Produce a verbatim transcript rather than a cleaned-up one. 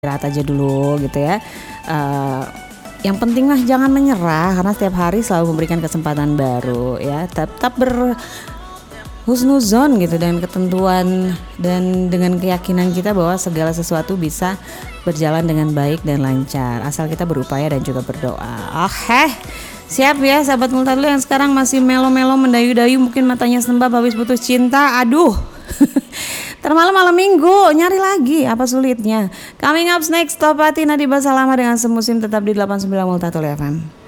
istirahat aja dulu gitu ya. Uh, yang penting lah jangan menyerah karena setiap hari selalu memberikan kesempatan baru ya. Tetap berhusnuzon gitu dengan ketentuan dan dengan keyakinan kita bahwa segala sesuatu bisa berjalan dengan baik dan lancar asal kita berupaya dan juga berdoa. Oke, siap ya sahabat Multadul yang sekarang masih melo-melo mendayu-dayu, mungkin matanya sembab habis putus cinta. Aduh. Termalam malam minggu, nyari lagi, apa sulitnya? Coming up next, Topati Nadiba Salama dengan Semusim tetap di delapan puluh sembilan Multadul F M.